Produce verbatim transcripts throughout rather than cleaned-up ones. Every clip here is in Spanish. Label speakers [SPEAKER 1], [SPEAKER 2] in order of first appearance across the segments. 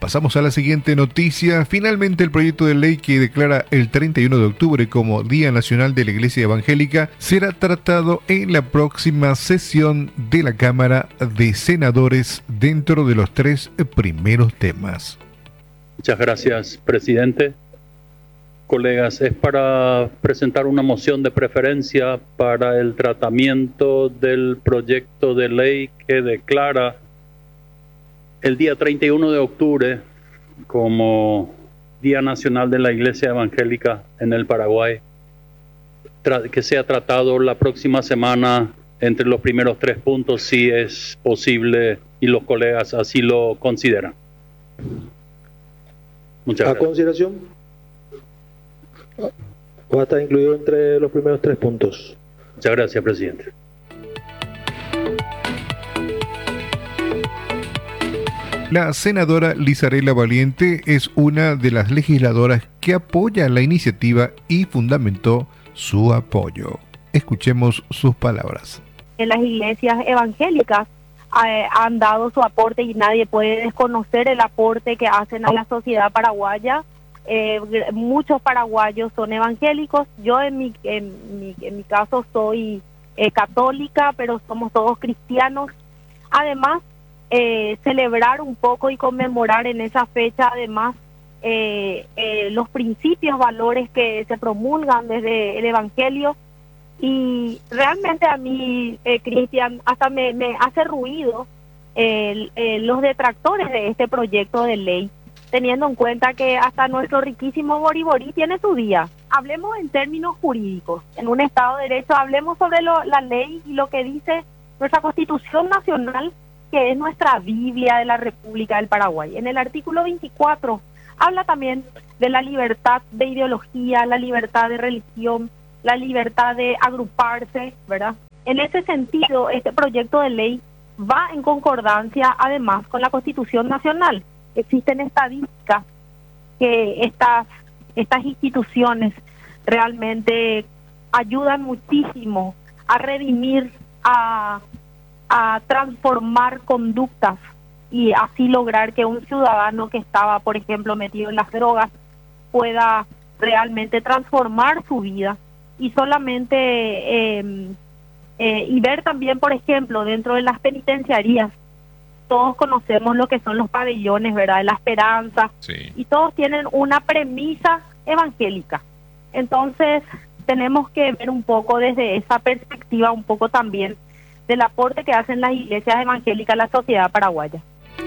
[SPEAKER 1] Pasamos a la siguiente noticia. Finalmente, el proyecto de ley que declara el treinta y uno de octubre como Día Nacional de la Iglesia Evangélica será tratado en la próxima sesión de la Cámara de Senadores dentro de los tres primeros temas.
[SPEAKER 2] Muchas gracias, presidente. Colegas, es para presentar una moción de preferencia para el tratamiento del proyecto de ley que declara el día treinta y uno de octubre como Día Nacional de la Iglesia Evangélica en el Paraguay, que sea tratado la próxima semana entre los primeros tres puntos, si es posible y los colegas así lo consideran. Muchas gracias.
[SPEAKER 3] A consideración, va a estar incluido entre los primeros tres puntos.
[SPEAKER 2] Muchas gracias, presidente.
[SPEAKER 1] La senadora Lizarela Valiente es una de las legisladoras que apoya la iniciativa y fundamentó su apoyo. Escuchemos sus palabras.
[SPEAKER 4] Las iglesias evangélicas eh, han dado su aporte y nadie puede desconocer el aporte que hacen a la sociedad paraguaya. Eh, muchos paraguayos son evangélicos. Yo en mi, en mi, en mi caso soy eh, católica, pero somos todos cristianos. Además, Eh, celebrar un poco y conmemorar en esa fecha además eh, eh, los principios, valores que se promulgan desde el Evangelio. Y realmente a mí, eh, Cristian, hasta me, me hace ruido eh, eh, los detractores de este proyecto de ley, teniendo en cuenta que hasta nuestro riquísimo Boriborí tiene su día. Hablemos en términos jurídicos, en un Estado de Derecho, hablemos sobre lo, la ley y lo que dice nuestra Constitución Nacional, que es nuestra Biblia de la República del Paraguay. En el artículo veinticuatro habla también de la libertad de ideología, la libertad de religión, la libertad de agruparse, ¿verdad? En ese sentido, este proyecto de ley va en concordancia además con la Constitución Nacional. Existen estadísticas que estas, estas instituciones realmente ayudan muchísimo a redimir, a a transformar conductas y así lograr que un ciudadano que estaba, por ejemplo, metido en las drogas pueda realmente transformar su vida. Y solamente eh, eh, y ver también, por ejemplo, dentro de las penitenciarías, todos conocemos lo que son los pabellones, ¿verdad?, de la esperanza, sí. Y todos tienen una premisa evangélica. Entonces tenemos que ver un poco desde esa perspectiva, un poco también del aporte que hacen las iglesias evangélicas a la sociedad paraguaya.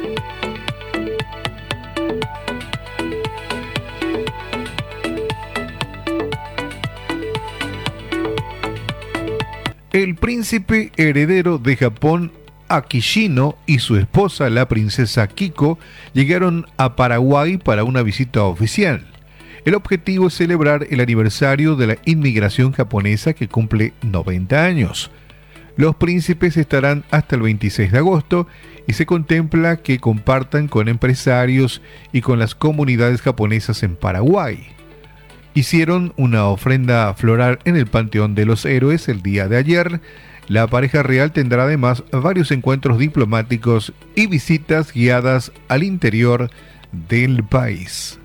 [SPEAKER 1] El príncipe heredero de Japón, Akishino, y su esposa, la princesa Kiko, llegaron a Paraguay para una visita oficial. El objetivo es celebrar el aniversario de la inmigración japonesa que cumple noventa años. Los príncipes estarán hasta el veintiséis de agosto y se contempla que compartan con empresarios y con las comunidades japonesas en Paraguay. Hicieron una ofrenda floral en el Panteón de los Héroes el día de ayer. La pareja real tendrá además varios encuentros diplomáticos y visitas guiadas al interior del país.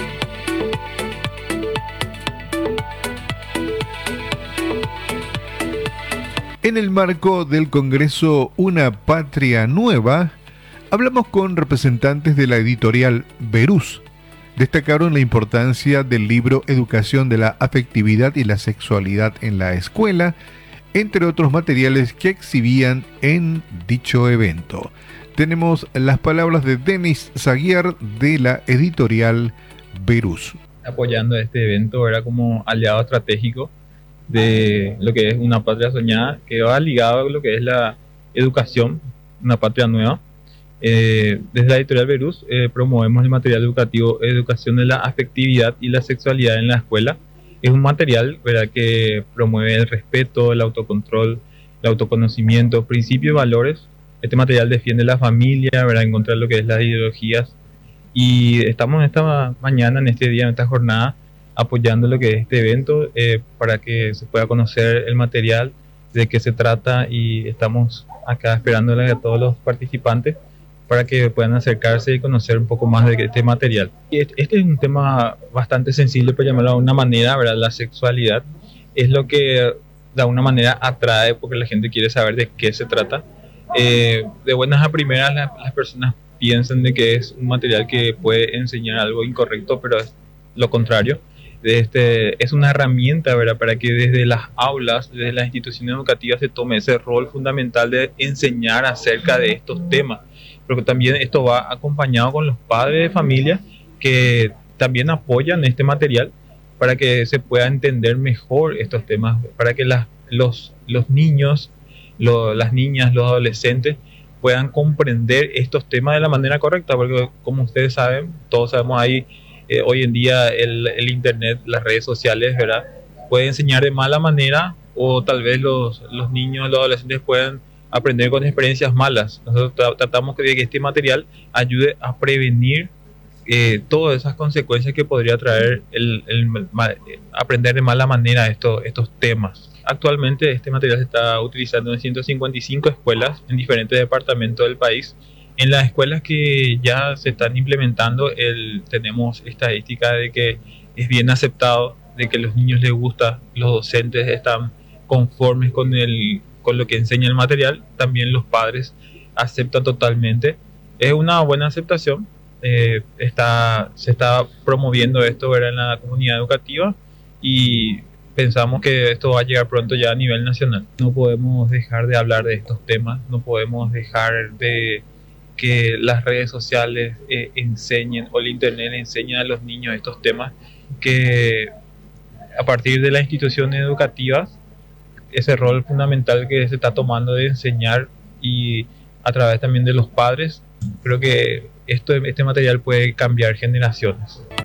[SPEAKER 1] En el marco del Congreso Una Patria Nueva, hablamos con representantes de la editorial Berús. Destacaron la importancia del libro Educación de la Afectividad y la Sexualidad en la Escuela, entre otros materiales que exhibían en dicho evento. Tenemos las palabras de Denis Zaguiar de la editorial Berús.
[SPEAKER 5] Apoyando este evento era como aliado estratégico de lo que es Una Patria Soñada, que va ligado a lo que es la educación, Una Patria Nueva. Eh, desde la editorial Berús eh, promovemos el material educativo Educación de la Afectividad y la Sexualidad en la Escuela. Es un material, ¿verdad?, que promueve el respeto, el autocontrol, el autoconocimiento, principios y valores. Este material defiende la familia, ¿verdad?, en contra de lo que es las ideologías. Y estamos esta mañana, en este día, en esta jornada, apoyando lo que es este evento eh, para que se pueda conocer el material, de qué se trata, y estamos acá esperándole a todos los participantes para que puedan acercarse y conocer un poco más de este material. Y este es un tema bastante sensible, por llamarlo de alguna manera, ¿verdad? La sexualidad es lo que de alguna manera atrae porque la gente quiere saber de qué se trata. Eh, de buenas a primeras la, las personas piensan de que es un material que puede enseñar algo incorrecto, pero es lo contrario. Este, es una herramienta, ¿verdad? Para que desde las aulas, desde las instituciones educativas se tome ese rol fundamental de enseñar acerca de estos temas. Pero también esto va acompañado con los padres de familia que también apoyan este material para que se pueda entender mejor estos temas, para que las, los, los niños, lo, las niñas, los adolescentes puedan comprender estos temas de la manera correcta, porque como ustedes saben, todos sabemos ahí, eh, hoy en día el, el internet, las redes sociales, ¿verdad? Puede enseñar de mala manera o tal vez los, los niños, los adolescentes pueden aprender con experiencias malas. Nosotros tra tratamos de que este material ayude a prevenir eh, todas esas consecuencias que podría traer el, el, el aprender de mala manera estos, estos temas. Actualmente este material se está utilizando en ciento cincuenta y cinco escuelas en diferentes departamentos del país. En las escuelas que ya se están implementando, el, tenemos estadística de que es bien aceptado, de que a los niños les gusta, los docentes están conformes con, el, con lo que enseña el material, también los padres aceptan totalmente. Es una buena aceptación, eh, está, se está promoviendo esto, ¿verdad?, en la comunidad educativa y pensamos que esto va a llegar pronto ya a nivel nacional. No podemos dejar de hablar de estos temas, no podemos dejar de que las redes sociales eh, enseñen o el internet enseñe a los niños estos temas, que a partir de las instituciones educativas ese rol fundamental que se está tomando de enseñar y a través también de los padres, creo que esto, este material puede cambiar generaciones.